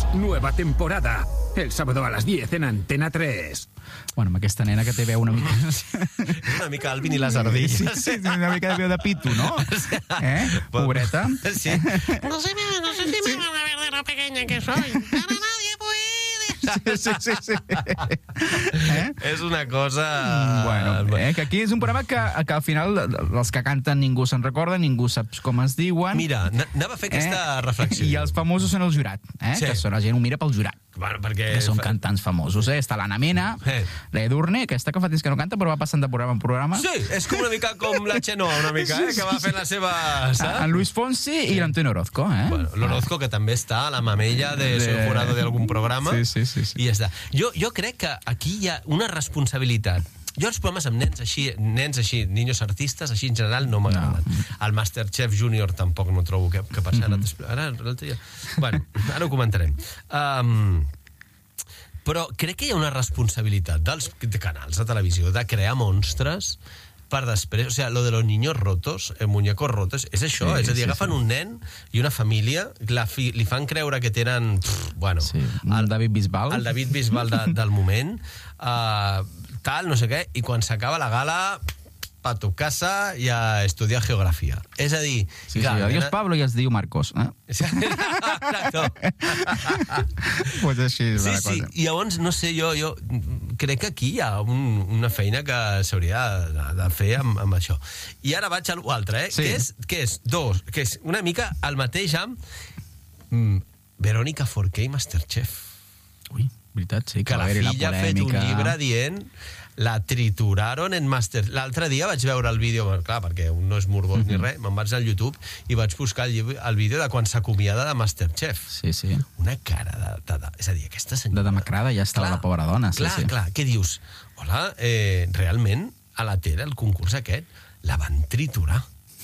Nueva temporada. El sábado a las 10 en Antena 3. Bueno, amb aquesta nena que té veu una mica... Una mica Alvin i les ardilles. Sí, una mica de veu de pito, ¿no? Pobreta. Sí. No sé si me van a ver de lo pequeña que soy. Ahora nadie puede. Sí. És una cosa... Bueno, que aquí és un programa que al final els que canten ningú se'n recorda, ningú sap com es diuen. Mira, anava a fer aquesta reflexió. I els famosos són el jurat, Sí. que la gent ho mira pel jurat. Bueno, perquè... Que són cantants famosos, Està l'Anna Mena, l'Edurne, aquesta que fa temps que no canta, però va passant de programa en programa. Sí, és com una mica com la Xenó, una mica, que va fent la seva... Saps? En Luis Fonsi i l'Antonio Orozco, Bueno, l'Orozco, que també està a la mamella de ser jurado d'algun programa. Sí. I ja està. Jo crec que aquí hi ha una responsabilitat. Jo els programes amb nens així, niños artistes, així en general no m'agraden. El Masterchef Junior tampoc no trobo que passa. Ara l'altre dia... Bueno, ara ho comentarem. Però crec que hi ha una responsabilitat dels canals de televisió de crear monstres per després, o sigui, lo de los niños rotos, muñecos rotos, és això, és a dir, agafen un nen i una família, li fan creure que tenen, bueno... Sí, el David Bisbal. El David Bisbal del moment, tal, no sé què, i quan s'acaba la gala, pa tu casa i a estudiar geografia. És a dir... Sí, adiós Pablo i es diu Marcos. Exacto. Pues així és la cosa. Sí, i llavors, no sé, jo crec que aquí hi ha una feina que s'hauria de fer amb això. I ara vaig a l'altre, que és una mica el mateix amb Verónica Forqué i Masterchef. Ui, veritat, sí. Que la filla ha fet un llibre dient la trituraron en Master. L'altre dia vaig veure el vídeo, clar, perquè un no és morbós ni res, me'n vaig al YouTube i vaig buscar el vídeo de quan s'acomiada de Masterchef. Sí. Una cara de... És a dir, aquesta senyora... De demacrada ja estava la pobra dona. Clar, què dius? Hola, realment, a la tele, el concurs aquest, la van triturar.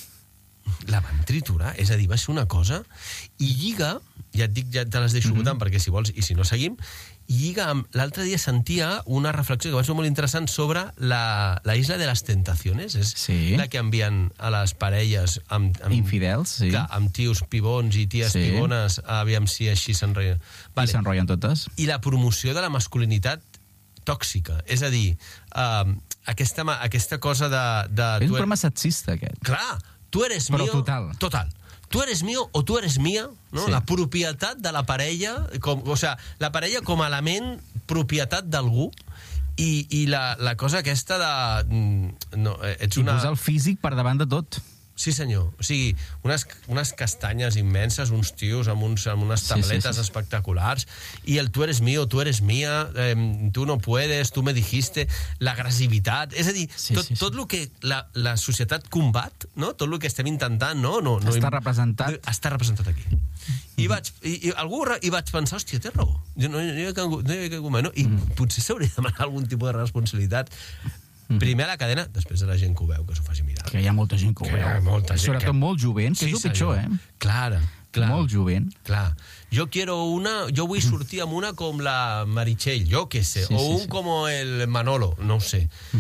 És a dir, va ser una cosa... I lliga, ja et dic, ja te les deixo votant, perquè si vols, i si no seguim, lliga amb... L'altre dia sentia una reflexió que va ser molt interessant sobre la Isla de les Tentaciones. És la que envien a les parelles amb infidels, sí. Clar, amb tios pibons i ties pibones, aviam si així s'enrotllen. I s'enrotllen totes. I la promoció de la masculinitat tòxica. És a dir, aquesta cosa de... És un programa sexista, aquest. Clar, tu eres mío... Però total. Tu eres mío o tu eres mía, no? Sí. La propietat de la parella, la parella com a element propietat d'algú, i la cosa aquesta de... No, ets una... I posar el físic per davant de tot. Sí, senyor. O sigui, unes castanyes immenses, uns tios amb unes tabletes espectaculars, i el tu eres mío, tu eres mía, tu no puedes, tu me dijiste, l'agressivitat. És a dir, tot el que la societat combat, no? Tot el que estem intentant, no està representat. Està representat aquí. I vaig pensar, hòstia, té raó. No hi ha cap moment, no? I potser s'hauria de demanar algun tipus de responsabilitat. Primer a la cadena, després de la gent que ho veu, que s'ho faci mirar. Que hi ha molta gent que ho veu. Sobretot molt jovent, que és el pitjor, Clar. Molt jovent. Clar. Jo vull sortir amb una com la Meritxell, jo què sé, un com el Manolo, no ho sé.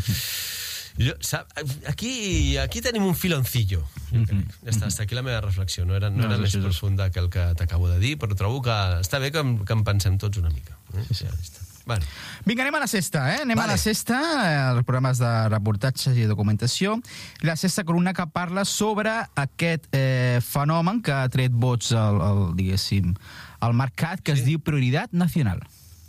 Aquí tenim un filoncillo. Hasta aquí la meva reflexió. No era més profunda que el que t'acabo de dir, però trobo que està bé que en pensem tots una mica. Ja està. Bueno. Vinga, anem a la sexta, Anem a la sexta, els programes de reportatges i documentació. La sexta columna que parla sobre aquest fenomen que ha tret vots diguéssim, al mercat, que es diu Prioridad Nacional.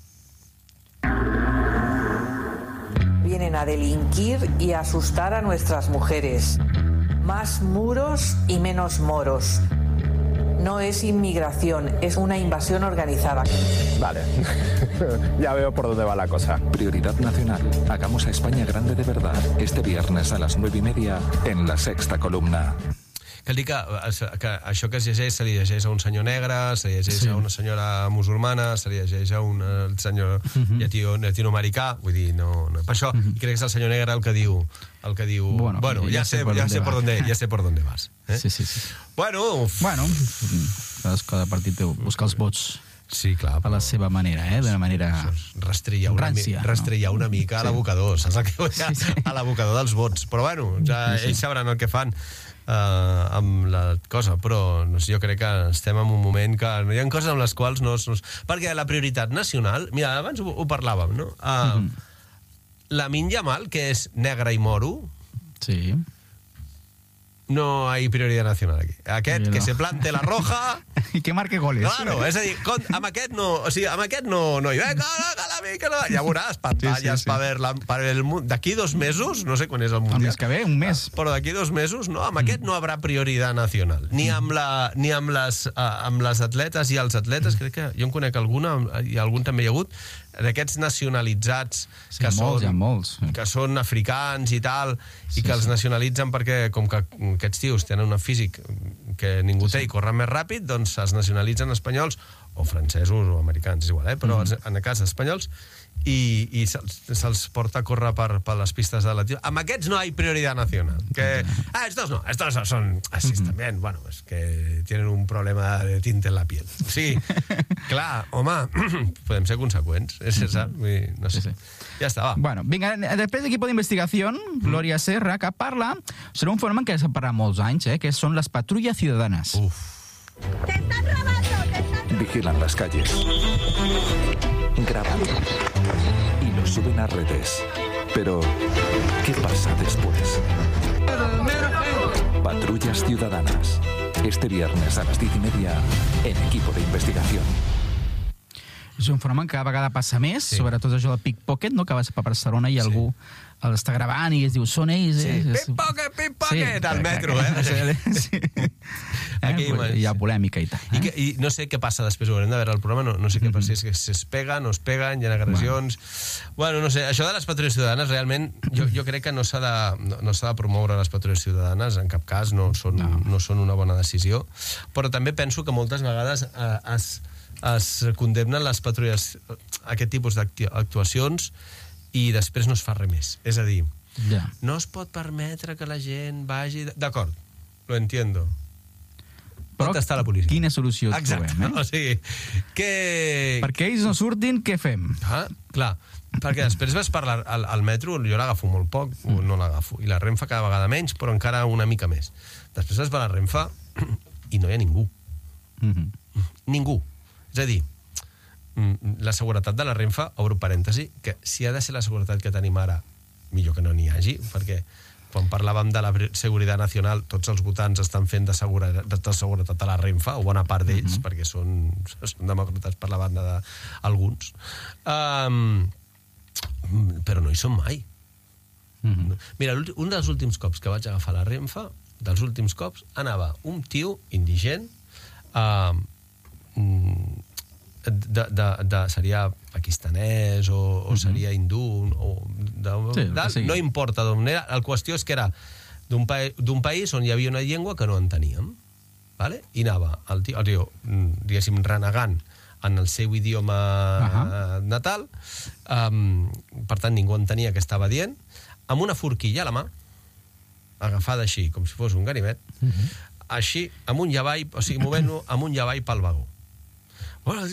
Vienen a delinquir y a asustar a nuestras mujeres. Más muros y menos moros. No es inmigración, es una invasión organizada. Vale, ya veo por dónde va la cosa. Prioridad Nacional. Hagamos a España grande de verdad. Este viernes a las 9:30 en la sexta columna. Cal dir que això que es llegeix se li llegeix a un senyor negre, se li llegeix a una senyora musulmana, se li llegeix a un senyor llatinoamericà, vull dir, no. Per això, i crec que és el senyor negre el que diu bueno, ja sé por dónde vas. Sí. Bueno, cada partit busca els vots. Sí, clar. A la seva manera, d'una manera rastrillar una mica a l'abocador, saps el que vull dir? A l'abocador dels vots. Però bueno, ja ells sabran el que fan. amb la cosa, però no sé, jo crec que estem en un moment que hi ha coses amb les quals no... Perquè la prioritat nacional... Mira, abans ho parlàvem, no? Lamine Yamal, que és negre i moro... Sí. No hay prioridad nacional aquí. Aquest, que se plante la roja... I que marque goles. Claro, és a dir, amb aquest no... O sigui, amb aquest no hi... Ja veuràs, pantalles per el mundo. D'aquí 2 mesos, no sé quan és el Mundial. El mes que ve, un mes. Però d'aquí 2 mesos, no, amb aquest no habrà prioritat nacional. Ni amb les atletes i els atletes. Crec que jo en conec alguna, i algun també hi ha hagut, d'aquests nacionalitzats que són africans i tal, i que els nacionalitzen perquè, com que aquests tios tenen un físic que ningú té i corren més ràpid, doncs es nacionalitzen espanyols o francesos o americans, és igual, però en el cas espanyols, i se'ls porta a córrer per les pistes de l'Etiòpia. Amb aquests no hi ha prioritat nacional. Estos no, estos son así también, bueno, es que tienen un problema de tinte en la piel. O sigui, clar, home, podem ser conseqüents, no sé. Ja està, va. Bueno, vinga, després l'equip d'investigació, Glòria Serra, que parla sobre un fenomen que s'ha parlat molts anys, que són les patrulles ciudadanes. Vigilan las calles, graban y lo suben a redes. Pero, ¿qué pasa después? Patrullas ciudadanas. Este viernes a las 10:30 en Equipo de Investigación. És un fenomen que cada vegada passa més, sobretot això del pickpocket, no? Que vas per Barcelona i algú està gravant i es diu, són ells. Pickpocket, al metro, Aquí hi ha polèmica i tal. I no sé què passa després, ho haurem de veure el programa, no sé què passa, és que es peguen, no es peguen, hi ha agressions... Bueno, no sé, això de les patrulles ciutadanes, realment, jo crec que no s'ha de promoure les patrulles ciutadanes, en cap cas no són una bona decisió, però també penso que moltes vegades es condemnen les patrulles a aquest tipus d'actuacions i després no es fa res més. És a dir, no es pot permetre que la gent vagi... D'acord, lo entiendo. Però on està la policia? Quina solució trobem, o sigui, que... Perquè ells no surtin, què fem? Clar, perquè després vas parlar al metro, jo l'agafo molt poc, o no l'agafo, i la Renfe cada vegada menys, però encara una mica més. Després vas per la Renfe i no hi ha ningú. Ningú. És a dir, la seguretat de la Renfe, obro parèntesi, que si ha de ser la seguretat que tenim ara, millor que no n'hi hagi, perquè quan parlàvem de la seguretat nacional, tots els votants estan fent de seguretat a la Renfe, o bona part d'ells, perquè són demòcrates per la banda d'alguns, però no hi són mai. Mira, un dels últims cops que vaig agafar la Renfe, dels últims cops, anava un tio indigent, seria pakistanès o seria hindú no importa d'on era, la qüestió és que era d'un país on hi havia una llengua que no enteníem, i anava el tio diguéssim renegant en el seu idioma natal, per tant ningú entenia què estava dient, amb una forquilla a la mà agafada així, com si fos un ganivet, així, amb un llavall, o sigui, movent-lo amb un llavall pel vagó. És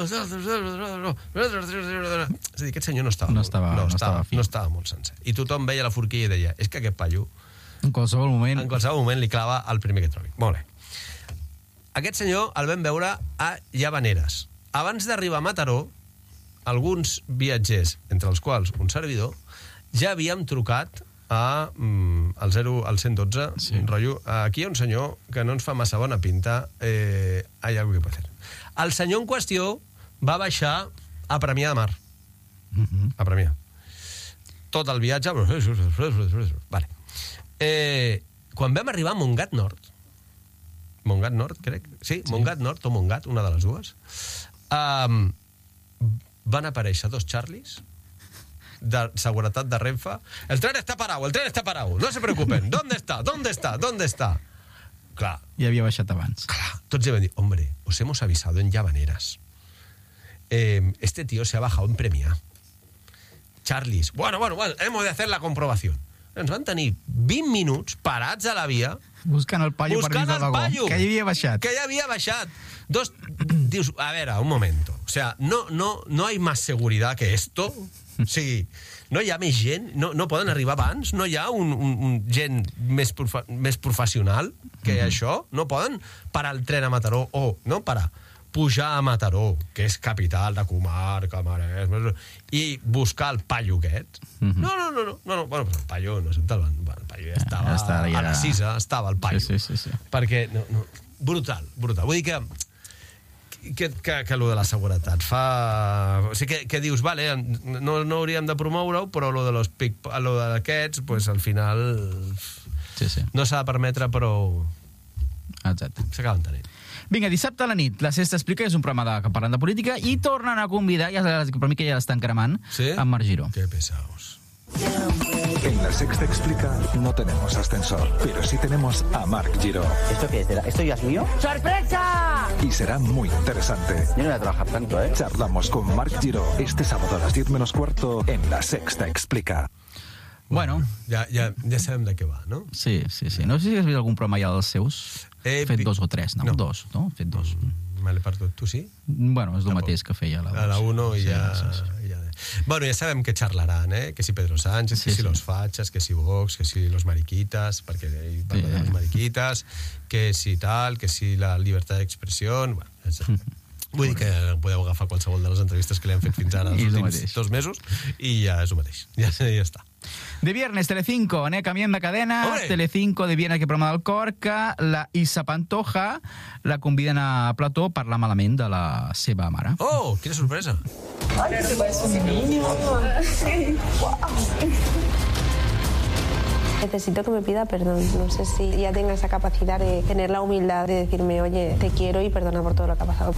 a dir, aquest senyor no estava molt sencer. I tothom veia la forquilla i deia, és que aquest paio en qualsevol moment li clava el primer que trobi. Molt bé. Aquest senyor el vam veure a Llavaneres. Abans d'arribar a Mataró, alguns viatgers, entre els quals un servidor, ja havíem trucat al 112, rotllo, aquí hi ha un senyor que no ens fa massa bona pinta, hay algo que puede hacer. El senyor en qüestió va baixar a Premià de Mar. A Premià. Tot el viatge... Vale. Quan vam arribar a Montgat Nord, crec, sí, Montgat Nord o Montgat, una de les dues, van aparèixer 2 Charlies de seguretat de Renfe. El tren està parado, no se preocupen. ¿Dónde está? Clar. Ja havia baixat abans. Clar, tots li van dir, hombre, os hemos avisado en Llavaneras. Este tío se ha bajado en Premià. Charlies, bueno, hemos de hacer la comprobación. Ens van tenir 20 minuts parats a la via buscant el paio per dins del vagó, que ja havia baixat. Dius, a veure, un momento. O sea, no hay más seguridad que esto. Sí, no hi ha més gent, no poden arribar abans, no hi ha un gent més professional que això, no poden parar el tren a Mataró o no parar, pujar a Mataró, que és capital de comarca, Maresme, i buscar el paio aquest. No, bueno, el paio no sé on el paio ja estava a la 6, estava el paio. Sí. Perquè, brutal. Vull dir que lo de la seguretat fa... O sigui, que dius, vale, no hauríem de promoure-ho, però lo d'aquests, pues, al final no s'ha de permetre, però s'acaben tenint. Vinga, dissabte a la nit, La Sexta Explica és un programa que parlen de política i tornen a convidar, per mi que ja l'estan cremant, a Marc Giró. Que pesaos. En La Sexta Explica no tenemos ascensor, pero sí tenemos a Marc Giró. ¿Esto qué es? ¿Esto ya es mío? ¡Sorpresa! Y será muy interesante. Yo no voy a trabajar tanto, ¿eh? Charlamos con Marc Giró este sábado a las 10 menos cuarto en La Sexta Explica. Bueno. Ja sabem de què va, no? Sí. No sé si has vist algun programa ja dels seus. Fet 2 o 3, no? 2, no? Fet 2. Me l'he perdut. Tu sí? Bueno, és el mateix que feia la 2. A la 1 i ja... Bueno, ja sabem que xarlaran, que si Pedro Sánchez, que si los fachas, que si Vox, que si los mariquitas, perquè ell parla de los mariquitas, que si tal, que si la llibertat d'expressió... Bueno, vull dir que podeu agafar qualsevol de les entrevistes que li han fet fins ara els últims 2 mesos i ja és el mateix. Ja està. De viernes, Telecinco, canviem de cadena. Telecinco, de viernes, que programa del cor, que la Isa Pantoja la conviden a plató per parlar malament de la seva mare. Oh, quina sorpresa! Ay, se parece un niño. Necesito que me pida perdón. No sé si ya tenga esa capacidad de tener la humildad de decirme, oye, te quiero y perdona por todo lo que ha pasado.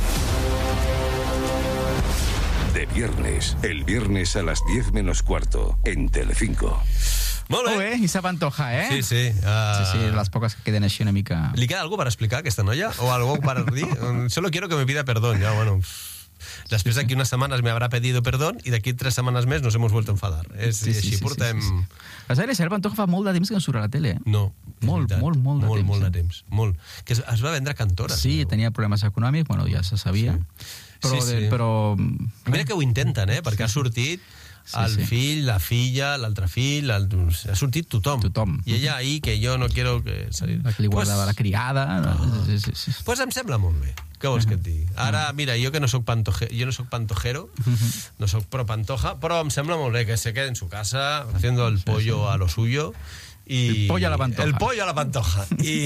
De viernes, el viernes a las 10 menos cuarto, en Telecinco. Molt bé. Isa Pantoja, Sí. Sí, les poques que queden així una mica... ¿Li queda algo para explicar a aquesta noia? ¿O algo para dir? Solo quiero que me pida perdón, ya, bueno... Després d'aquí unes setmanes me habrá pedido perdón i d'aquí 3 setmanes més nos hemos vuelto a enfadar. Així portem... La Isa Pantoja fa molt de temps que no surt a la tele. No. Molt de temps. Molt. Que es va vendre cantora. Sí, tenia problemes econòmics, bueno, ja se sabia. Però... Mira que ho intenten, perquè ha sortit el fill, la filla, l'altre fill, ha sortit tothom. I ella ahí, que jo no quiero que... La que li guardava la criada... Pues em sembla molt bé. Què vols que et digui? Ara, mira, jo que no soc pantojero, no soc pro Pantoja, però em sembla molt bé que se quede en su casa haciendo el pollo a lo suyo. El pollo a la Pantoja. El pollo a la Pantoja.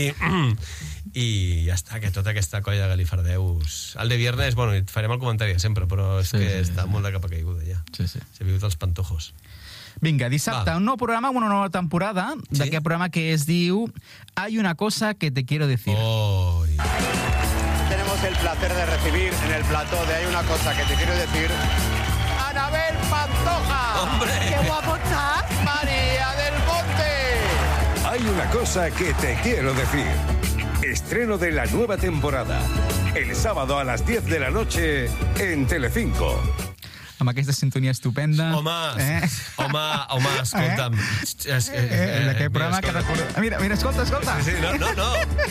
I ja està, que tota aquesta colla de galifardeus... El de viernes, bueno, farem el comentari sempre, però és que està molt de capa caiguda ja. S'ha vingut els pantojos. Vinga, dissabte, un nou programa, una nova temporada d'aquest programa que es diu Hay una cosa que te quiero decir. Tenemos el placer de recibir en el plató de Hay una cosa que te quiero decir a Anabel Pantoja. ¡Hombre! ¡Qué guapo estás! María del Monte. Hay una cosa que te quiero decir. Estreno de la nueva temporada. El sábado a las 10 de la noche en Telecinco. Amb aquesta sintonia estupenda. Home, escolta'm. D'aquest programa que recordo... Mira, escolta. Sí, no.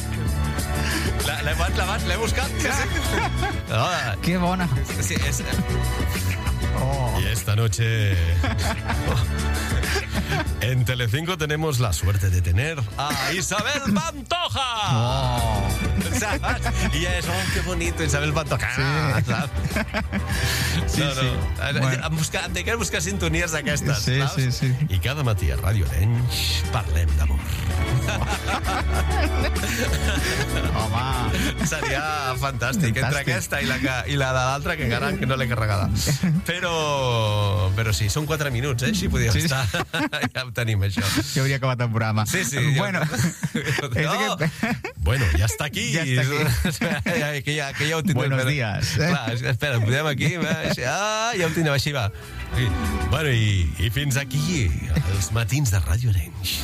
L'he buscat. Qué bona. Sí, Y esta noche... En Telecinco tenemos la suerte de tener a Isabel Pantoja. Y es, qué bonito, Isabel Pantoja. Sí. Hem de buscar sintonies d'aquestes, saps? Sí. I cada matí a Ràdio Arenys parlem d'amor. Home. Seria fantàstic. Entre aquesta i la de l'altra, que encara no l'he carregada. Però sí, són 4 minuts, Així podria estar. Ja ho tenim, això. Ja hauria acabat el programa. Sí. Bueno, bueno, ja està aquí. Que ja ho tindrem. Buenos días. Clar, espera, podem aquí. Ja ho tindrem, així va. Bueno, i fins aquí els matins de Ràdio Arenys.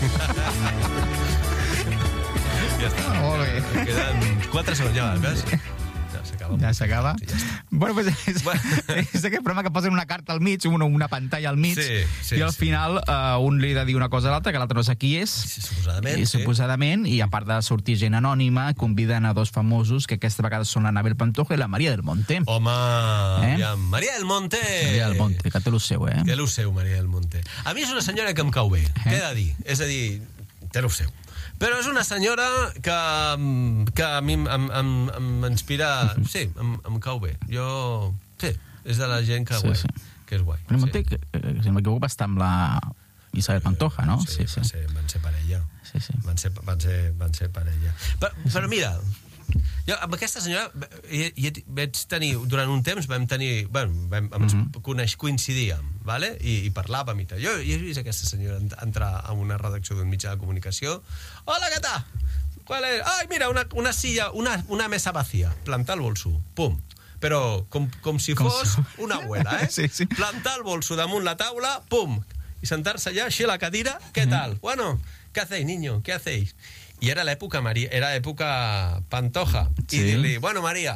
Ja està. Molt bé. Queden 4 segons, ja va, veus? Ja s'acaba. Ja s'acaba? Ja està. Bueno, pues és aquest programa que posen una carta al mig, una pantalla al mig, i al final un li ha de dir una cosa a l'altra, que l'altre no sé qui és, suposadament, i a part de sortir gent anònima, conviden a dos famosos, que aquesta vegada són l'Anabel Pantoja i la Maria del Monte. Home, Maria del Monte! Maria del Monte, que té lo seu, Té lo seu, Maria del Monte. A mi és una senyora que em cau bé, què he de dir? És a dir, té lo seu. Però és una senyora que a mi em inspira... Sí, em cau bé. Jo... Sí, és de la gent que és guai. Però Monte, si no m'equivoco, va estar amb la Isabel Pantoja, no? Sí, van ser parella. Van ser parella. Però mira, jo amb aquesta senyora vaig tenir... Durant un temps vam tenir... Ens coincidíem, ¿vale? I parlàvem i tal. Jo he vist aquesta senyora entrar a una redacció d'un mitjà de comunicació. Hola, què tal? Ai, mira, una silla, una mesa vacía. Plantar el bolso. Pum. Però com si fos una abuela, Sí. Plantar el bolso damunt la taula, pum. I sentar-se allà, així a la cadira. ¿Qué tal? Bueno, ¿qué hacéis, niño? ¿Qué hacéis? I era l'època Pantoja. I dir-li, bueno, María,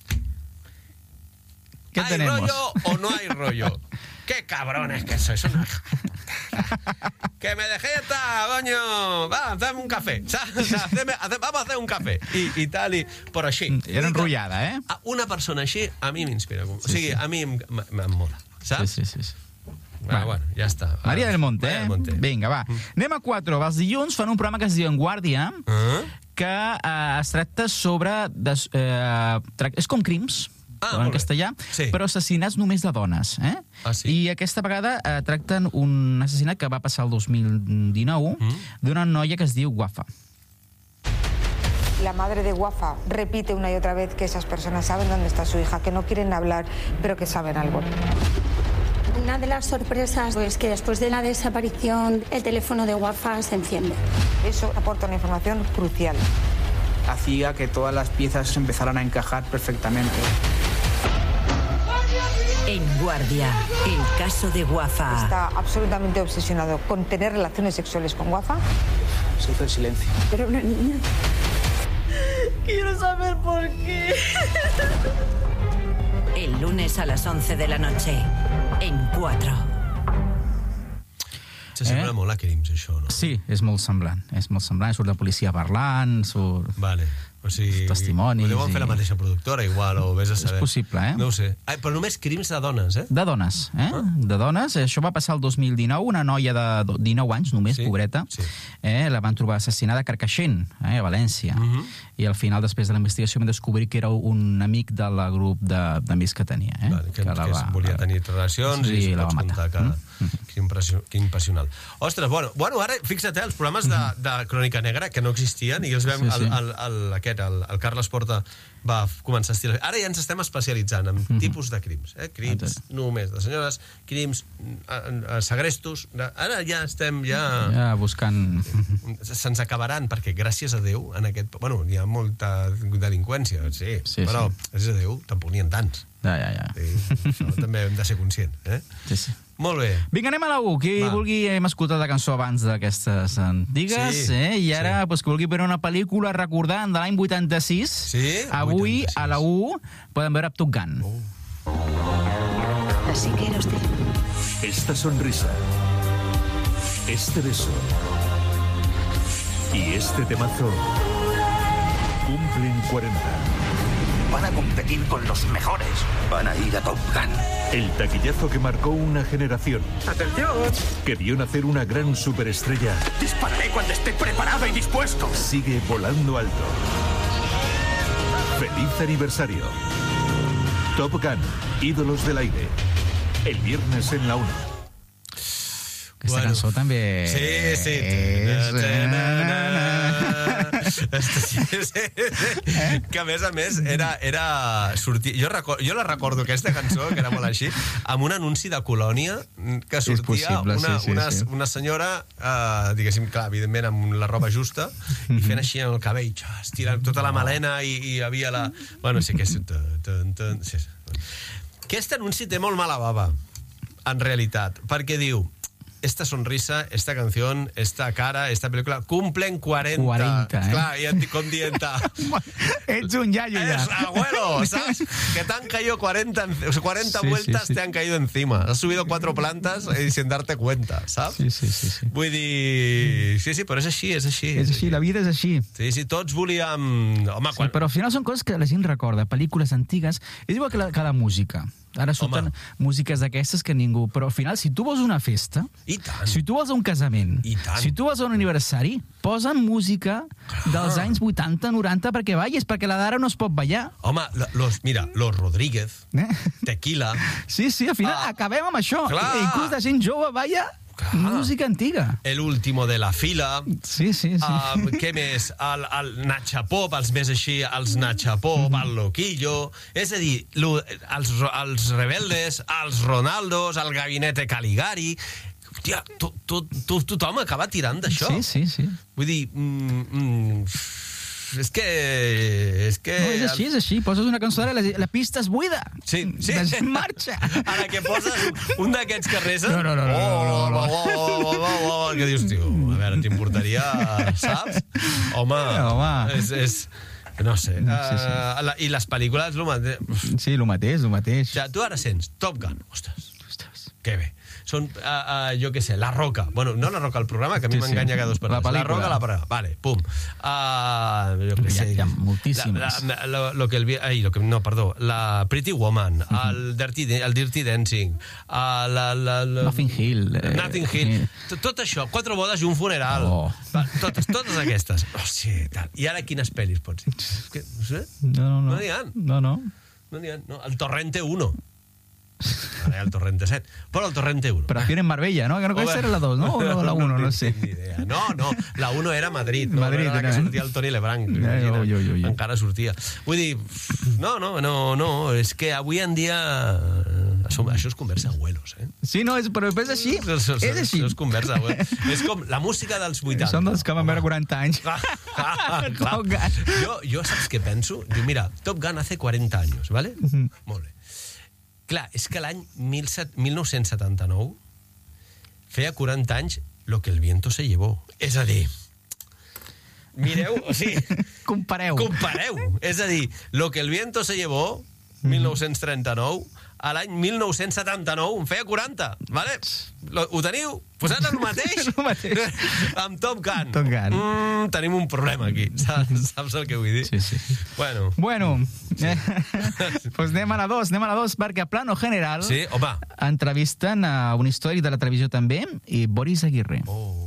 ¿hay rollo o no hay rollo? ¡Qué cabrones que sois! ¡Que me dejé estar, coño! Va, hazme un café. Vamos a hacer un café. I tal, però així. Era enrotllada, Una persona així a mi m'inspira. O sigui, a mi em mola, saps? Sí. Bueno, ja està. Maria del Monte, Vinga, va. Anem a 4. Els dilluns fan un programa que es diu En Guàrdia, que es tracta sobre... És com crims, en castellà, però assassinats només de dones. I aquesta vegada tracten un assassinat que va passar el 2019 d'una noia que es diu Wafa. La madre de Wafa repite una y otra vez que esas personas saben dónde está su hija, que no quieren hablar, pero que saben algo. Una de las sorpresas es que después de la desaparición el teléfono de Wafa se enciende. Eso aporta una información crucial. Hacía que todas las piezas empezaran a encajar perfectamente. En Guardia, el caso de Wafa. Está absolutamente obsesionado con tener relaciones sexuales con Wafa. Se hizo el silencio. Pero una niña... Quiero saber por qué. El lunes a las 11 de la noche, en 4. Sembla molt a crims, això, no? Sí, és molt semblant. Surt la policia parlant, surt... Vale. O sigui, testimonis. Ho deuen fer la mateixa productora, igual, o vés a saber. És possible, No ho sé. Però només crims de dones, De dones, De dones. Això va passar el 2019, una noia de 19 anys, només, pobreta. La van trobar assassinada a Carcaixent, a València. I al final, després de la investigació, vam descobrir que era un amic del grup d'amics que tenia. Que volia tenir relacions i la va matar. Que impressionant. Ostres, bueno, ara, fixa't, els programes de Crònica Negra, que no existien, i els vam el Carles Porta va començar a estirar. Ara ja ens estem especialitzant en tipus de crims. Crims només de senyores, crims segrestos. Ara ja estem buscant... Se'ns acabaran, perquè gràcies a Déu en aquest... Bueno, hi ha molta delinqüència, sí, però gràcies a Déu tampoc n'hi ha tants. Això també hem de ser conscients. Sí. Molt bé. Vinga, anem a la U. Qui vulgui, hem escoltat la cançó abans d'aquestes antigues, i ara, qui vulgui veure una pel·lícula recordant de l'any 86, avui a la U poden veure Top Gun. Así que era usted. Esta sonrisa, este beso y este temazo cumplen 40. Van a competir con los mejores. Van a ir a Top Gun. El taquillazo que marcó una generación. ¡Atención! Que vio nacer una gran superestrella. Dispararé cuando esté preparado y dispuesto. Sigue volando alto. ¡Feliz aniversario! Top Gun, ídolos del aire. El viernes en la 1. Aquesta cançó també... Sí. Que a més era sortir... Jo la recordo, aquesta cançó, que era molt així, amb un anunci de colònia que sortia una senyora, diguéssim, clar, evidentment amb la roba justa, i fent així en el cabell, estirant tota la melena, i hi havia la... Bueno, sí que és... Aquest anunci té molt mala bava, en realitat, perquè diu... esta sonrisa, esta canción, esta cara, esta película, cumplen 40. 40, eh? Clar, i com dient-te... Ets un yayo ya. Abuelo, ¿sabes? Que te han caído 40 vueltas, te han caído encima. Has subido 4 plantas y sin darte cuenta, ¿sabes? Sí. Vull dir... Sí, però és així. És així, la vida és així. Sí, tots volíem... Home, sí, però al final són coses que la gent recorda, pel·lícules antigues. És igual que la música. Ara surten músiques d'aquestes que ningú... Però al final, si tu vols una festa, si tu vols un casament, si tu vols un aniversari, posen música dels anys 80-90 perquè ballis, perquè la d'ara no es pot ballar. Home, mira, Los Rodríguez, Tequila... Sí, al final acabem amb això. Inclús la gent jove balla... música antiga. El último de la fila. Sí. Què més? El Nachapop, els més així, els Nachapop, el Loquillo. És a dir, els Rebeldes, els Ronaldos, el Gabinete Caligari... Hòstia, tothom acaba tirant d'això. Sí. Vull dir... És que... No, és així. Poses una cançó, la pista és buida. Sí. En marxa. A la que poses un d'aquests carrers... No. Que dius, tio, a veure, t'importaria, saps? Home. És... No sé. I les pel·lícules, el mateix. Sí, el mateix. Tu ara sents Top Gun. Ostres, que bé. Són, jo què sé, La Roca. Bueno, no La Roca, el programa, que a mi m'enganya cada dos per tres. La Roca, la Praga. Vale, pum. Jo què sé. Hi ha moltíssimes. La Pretty Woman, el Dirty Dancing, Nothing Hill. Nothing Hill. Tot això, 4 bodes i un funeral. Totes aquestes. Hòstia, tal. I ara quines pel·lis pots dir? No sé. No n'hi ha. No n'hi ha. El Torrente 1. Ara hi ha el Torrente 7. Però el Torrente 1. Però aquí en Marbella, no? Que no cal ser la 2, no? O la 1, no sé. No, la 1 era Madrid. Madrid, era que sortia el Toni Lebranc. Encara sortia. Vull dir, no, és que avui en dia això es conversa a abuelos, eh? Sí, no, però és així. És així. Això es conversa a abuelos. És com la música dels 80. Són dels que van veure 40 anys. Clar. Jo saps què penso? Diu, mira, Top Gun hace 40 anys, ¿vale? Molt bé. Clar, és que l'any 1979 feia 40 anys Lo que el viento se llevó. És a dir, mireu, o sigui... Compareu. És a dir, Lo que el viento se llevó, 1939, a l'any 1979 en feia 40, vale? Ho teniu? Posat el mateix? Amb Top Gun. Tenim un problema aquí, saps el que vull dir? Sí. Bueno, pues anem a la 2, perquè a plano general entrevisten a un històric de la televisió també, i Boris Aguirre.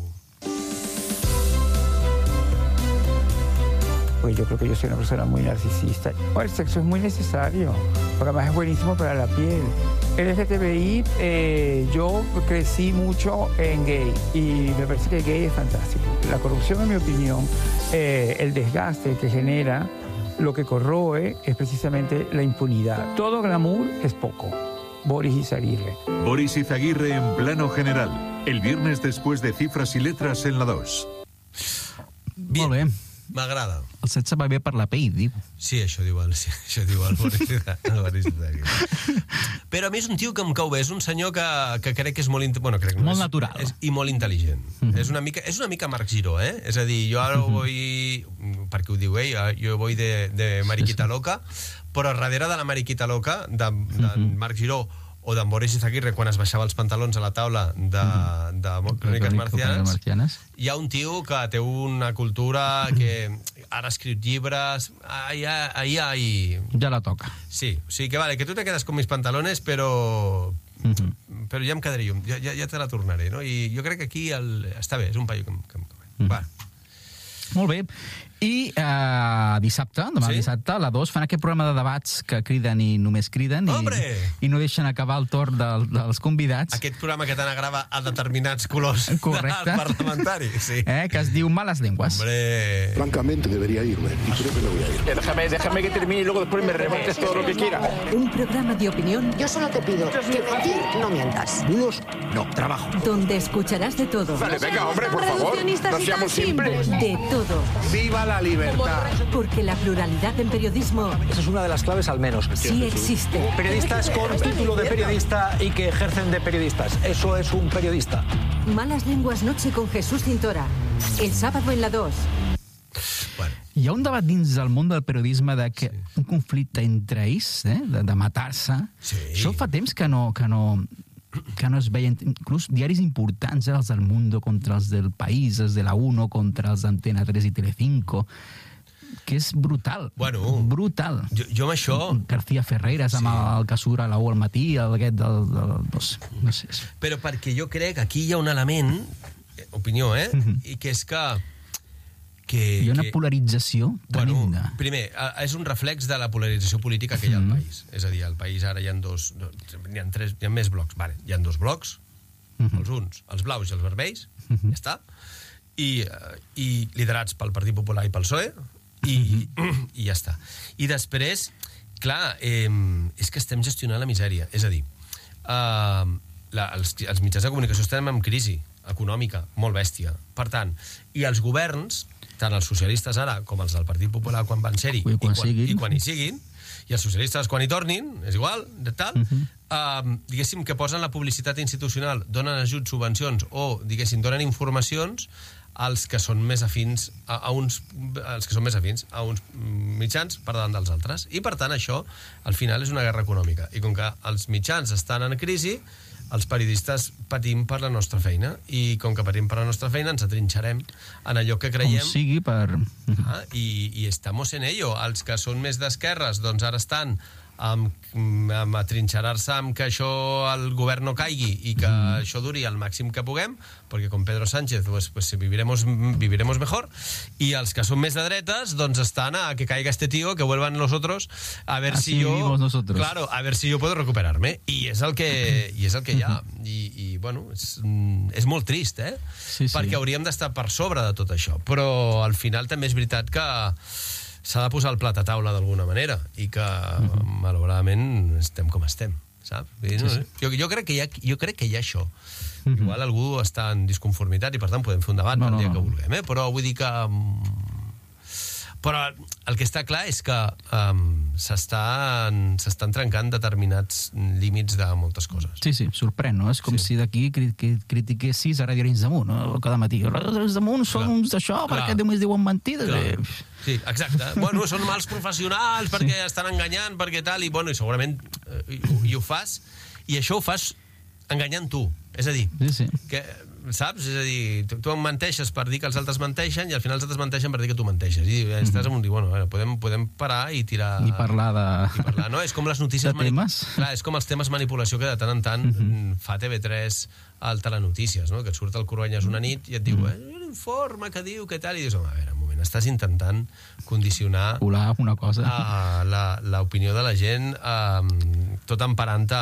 Pues yo creo que yo soy una persona muy narcisista. El sexo es muy necesario, porque además es buenísimo para la piel. El LGTBI, yo crecí mucho en gay y me parece que gay es fantástico. La corrupción, en mi opinión, el desgaste que genera, lo que corroe es precisamente la impunidad. Todo glamour es poco. Boris Izaguirre. Boris Izaguirre en plano general. El viernes después de Cifras y Letras en la 2. Molt bé. M'agrada. El sexe va bé per la pell, diu. Sí, això diu el Boris Izaguirre. Però a mi és un tio que em cau bé. És un senyor que crec que és molt... molt natural. I molt intel·ligent. És una mica Marc Giró, eh? És a dir, jo ara vull... Perquè ho diu ell, jo vull de Mariquita Loca, però darrere de la Mariquita Loca, de Marc Giró, o d'en Boris Izaguirre, quan es baixava els pantalons a la taula de Cròniques Marcianes, hi ha un tio que té una cultura que ara ha escrit llibres, ja la toca. Sí, o sigui que vale, que tu te quedes con mis pantalones, però ja em quedaré jo, ja te la tornaré, no? I jo crec que aquí està bé, és un paio que em cau bé. Molt bé. I dissabte, demà dissabte, a la 2, fan aquest programa de debats que criden i només criden i no deixen acabar el torn dels convidats. Aquest programa que tant agrada a determinats colors parlamentaris, sí. Que es diu Malas Lenguas. Hombre. Francamente debería irme y creo que no voy a ir. Déjame que termine y luego después me rebates todo lo que quiera. Un programa de opinión. Yo solo te pido que mentir no mientas. Dudos, no, trabajo. Donde escucharás de todo. Vale, venga, hombre, por favor. No seamos simples. De todo. todo. ¡Viva la libertad! Porque la pluralidad en periodismo Esa es una de las claves al menos. sí existe. Periodistas con título de periodista y que ejercen de periodistas. Eso es un periodista. Malas Lenguas Noche con Jesús Cintora. El sábado en la 2. Hi ha un debat dins del món del periodisme de que un conflicte entre ells, de matar-se. Sí. Això fa temps que no es veien, inclús diaris importants, els del Mundo contra els del País, els de la Uno contra els d'Antena 3 i Telecinco, que és brutal. Bueno, brutal. Jo amb això... García Ferreras amb el que surt a la U al matí, aquest del no sé. Però perquè jo crec que aquí hi ha un element, opinió, i que és que hi ha una polarització tremenda. Bueno, primer, és un reflex de la polarització política que hi ha al país. És a dir, al país ara hi ha hi ha més blocs. Vale, hi ha dos blocs, els blaus i els vermells, ja està, i liderats pel Partit Popular i pel PSOE, i ja està. I després, clar, és que estem gestionant la misèria. És a dir, els mitjans de comunicació estem en crisi econòmica, molt bèstia. Per tant, i els governs, tant els socialistes ara com els del Partit Popular quan van ser-hi i quan hi siguin, i els socialistes quan hi tornin, és igual, diguéssim que posen la publicitat institucional, donen ajuts, subvencions o, diguéssim, donen informacions als que són més afins a uns mitjans per davant dels altres. I, per tant, això, al final, és una guerra econòmica. I com que els mitjans estan en crisi, els periodistes patim per la nostra feina, i com que patim per la nostra feina ens atrinxarem en allò que creiem. Com sigui per... I estamos en ello. Els que són més d'esquerres, doncs ara estan amb atrinxerar-se amb que això el govern no caigui i que això duri el màxim que puguem, perquè com Pedro Sánchez pues viviremos mejor, i els que són més de dretes doncs estan a que caiga este tío, que vuelvan los otros, a ver si yo claro, a ver si yo puedo recuperarme, i és el que hi ha, i bueno, és molt trist, perquè hauríem d'estar per sobre de tot això, però al final també és veritat que s'ha de posar el plat a taula d'alguna manera, i que malauradament estem com estem, saps? Jo crec que hi ha això. Igual algú està en disconformitat i per tant podem fer un debat el dia que vulguem, però vull dir que... Però el que està clar és que s'estan trencant determinats límits de moltes coses. Sí, sorprèn, no? És com si d'aquí critiquessis a Ràdio Arenys de Munt, no? Cada matí. Ràdio Arenys de Munt són uns d'això, perquè només diuen mentides. Sí, exacte. Bueno, són mals professionals perquè estan enganyant, perquè tal, i bueno, i segurament i ho fas, i això ho fas enganyant tu. És a dir, que... saps? És a dir, tu em menteixes per dir que els altres menteixen i al final els altres menteixen per dir que tu menteixes. I estàs en un dir, bueno, podem parar i tirar... I parlar de... No, és com les notícies... Clar, és com els temes manipulació que de tant en tant fa TV3 al Telenotícies, no? Que et surt el Cruanyes una nit i et diu, un informe que diu que tal, i dius, home, a veure, un moment, estàs intentant condicionar una cosa. L'opinió de la gent tot emparant-te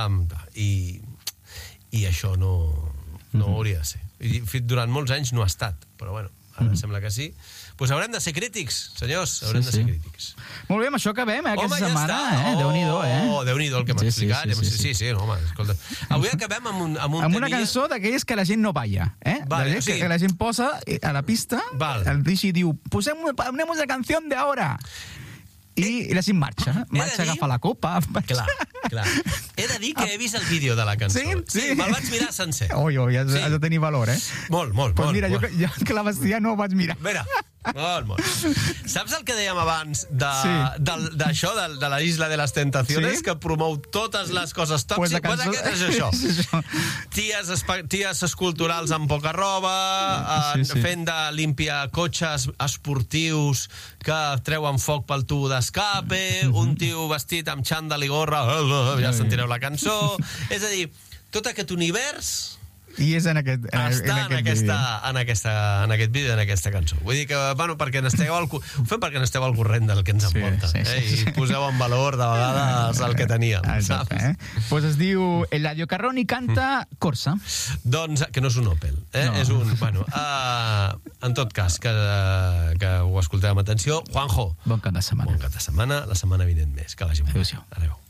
i això no hauria de ser. I durant molts anys no ha estat, però bueno, ara sembla que sí. Doncs haurem de ser crítics, senyors, haurem de ser crítics. Molt bé, amb això acabem, aquesta setmana, Déu-n'hi-do, Déu-n'hi-do el que m'ha explicat. Sí, home, escolta. Avui acabem amb una cançó d'aquelles que la gent no balla, que la gent posa a la pista, el Rishi diu, ponemos la canción de ahora. I la gent marxa agafa la copa. Clar. He de dir que he vist el vídeo de la cançó. Sí, me'l vaig mirar sencer. Has de tenir valor, Molt. Doncs mira, jo que la Bastia no ho vaig mirar. Mira, molt. Saps el que dèiem abans d'això, de la Isla de les Tentaciones, que promou totes les coses tòxiques? Pues aquest és això. Ties esculturals amb poca roba, fent de límpia cotxes esportius que treuen foc pel tubo d'escape, un tio vestit amb xandall i gorra, ja sentireu la cançó. És a dir, tot aquest univers... I és en aquest vídeo, en aquesta cançó. Vull dir que, bueno, ho fem perquè n'esteu al corrent del que ens envolta. I poseu en valor de vegades el que teníem. Doncs es diu Eladio Carrón i canta Corsa. Doncs, que no és un Opel. És un... Bueno, en tot cas, que ho escolteu amb atenció. Juanjo. Bon cap de setmana. La setmana vinent més. Que vagi molt bé. Adéu.